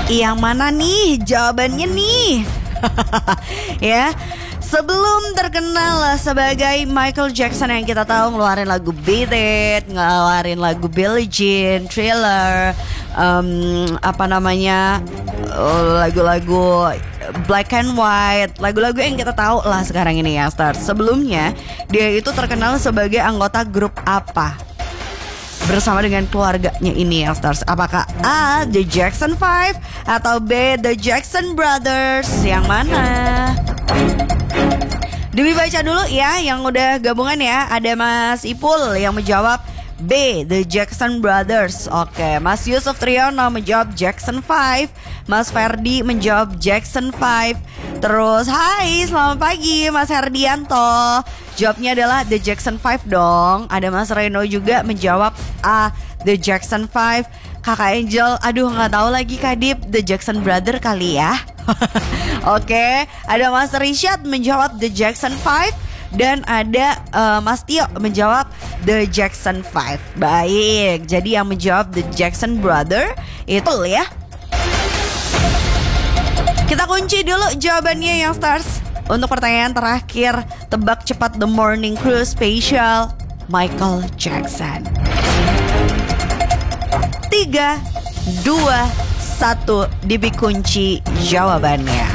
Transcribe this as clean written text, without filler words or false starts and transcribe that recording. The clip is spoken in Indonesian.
Yang mana nih jawabannya nih? Ya, sebelum terkenal sebagai Michael Jackson yang kita tahu ngeluarin lagu Beat It, ngeluarin lagu Billie Jean, Thriller, lagu-lagu Black and White, lagu-lagu yang kita tahu lah sekarang ini ya, Stars. Sebelumnya dia itu terkenal sebagai anggota grup apa bersama dengan keluarganya ini ya, Stars? Apakah A, The Jackson 5 atau B, The Jackson Brothers? Yang mana? Demi baca dulu ya yang udah gabungan ya. Ada Mas Ipul yang menjawab B, The Jackson Brothers. Oke, Mas Yusuf Triyono menjawab Jackson 5. Mas Ferdi menjawab Jackson 5. Terus, hai, selamat pagi Mas Herdianto. Jawabnya adalah The Jackson 5 dong. Ada Mas Reno juga menjawab A, The Jackson 5. Kakak Angel, aduh gak tahu lagi Kak Dip, The Jackson Brother kali ya. Oke, ada Mas Rishad menjawab The Jackson 5. Dan ada Mas Tio menjawab The Jackson 5. Baik, jadi yang menjawab The Jackson Brother itu ya. Kita kunci dulu jawabannya yang Stars. Untuk pertanyaan terakhir, tebak cepat The Morning Crew Special Michael Jackson. 3, 2, 1 dikunci jawabannya.